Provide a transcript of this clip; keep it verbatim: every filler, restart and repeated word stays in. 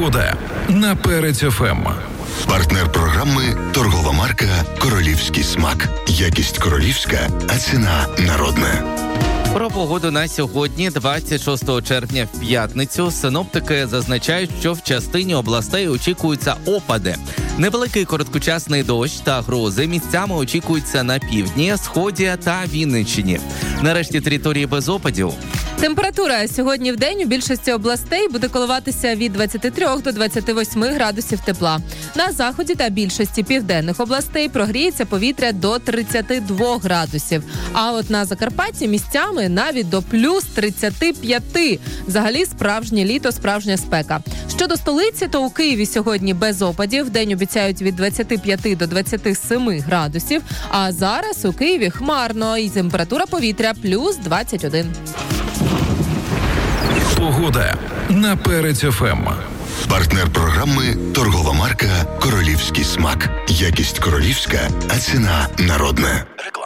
Погода на Перець еф ем. Партнер програми – торгова марка «Королівський смак». Якість королівська, а ціна народна. Про погоду на сьогодні, двадцять шостого червня, в п'ятницю, синоптики зазначають, що в частині областей очікуються опади. Невеликий короткочасний дощ та грози місцями очікуються на півдні, сході та Вінниччині. Нарешті території без опадів. Температура сьогодні в день у більшості областей буде коливатися від двадцяти трьох до двадцяти восьми градусів тепла. На заході та більшості південних областей прогріється повітря до тридцяти двох градусів. А от на Закарпатті місцями навіть до плюс тридцяти п'яти. Взагалі справжнє літо, справжня спека. Щодо столиці, то у Києві сьогодні без опадів. День обіцяють від двадцяти п'яти до двадцяти семи градусів. А зараз у Києві хмарно і температура повітря плюс двадцять один. Погода на Перець еф ем. Партнер програми – торгова марка «Королівський смак». Якість королівська, а ціна народна.